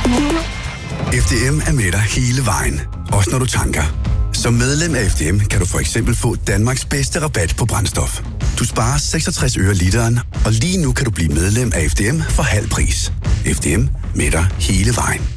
FDM er med dig hele vejen, også når du tanker. Som medlem af FDM kan du for eksempel få Danmarks bedste rabat på brændstof. Du sparer 66 øre literen, og lige nu kan du blive medlem af FDM for halv pris. FDM med dig hele vejen.